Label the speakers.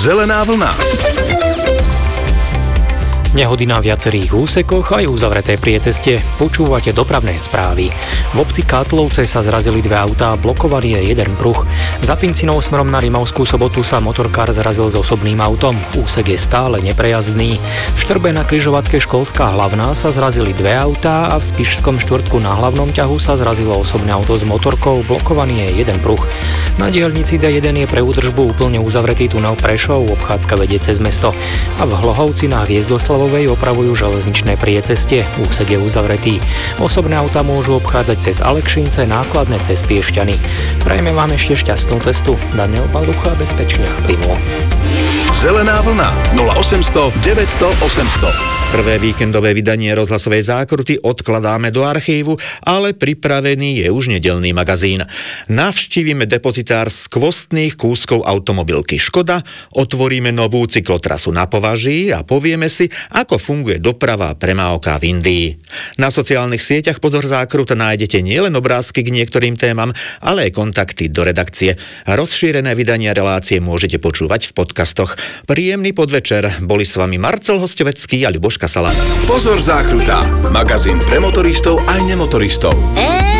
Speaker 1: Zelená vlna.
Speaker 2: Nehody na viacerých úsekoch aj uzavreté prieceste. Počúvate dopravné správy. V obci Kátlovce sa zrazili dve autá a blokovaný je jeden pruh. Za Pincinou smerom na Rimavskú Sobotu sa motorkár zrazil s osobným autom. Úsek je stále neprejazdný. V Štrbe na križovatke Školská hlavná sa zrazili dve autá a v Spišskom štvrtku na hlavnom ťahu sa zrazilo osobné auto s motorkou. Blokovaný je jeden pruh. Na diaľnici D1 je pre údržbu úplne uzavretý tunel Prešov, obchádzka vedie cez mesto. A v Hlohovci na Hviezdoslavovej opravujú železničné priecestie. Úsek je uzavretý. Osobné autá môžu obchádzať cez Alekšince, nákladné cez Piešťany. Prajeme vám ešte šťastnú cestu. Daniel Balucha, bezpečne a plynulo.
Speaker 1: Zelená vlna 0800 900 800.
Speaker 3: Prvé víkendové vydanie rozhlasovej zákruty odkladáme do archívu, ale pripravený je už nedeľný magazín. Navštívime depozitár skvostných kúskov automobilky Škoda, otvoríme novú cyklotrasu na Považí a povieme si, ako funguje doprava a premávka v Indii. Na sociálnych sieťach Pozor zákrut nájdete nielen obrázky k niektorým témam, ale aj kontakty do redakcie. Rozšírené vydania relácie môžete počúvať v podcastoch. Príjemný podvečer, boli s vami Marcel Hostovecký a Ľuboš Kasala.
Speaker 1: Pozor zákruta, magazín pre motoristov aj nemotoristov.